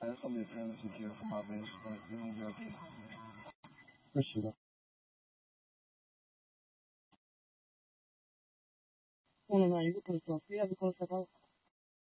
还后面拍的是结合花呗，不用标配。 不是的。Uno no, io per so, io avevo stato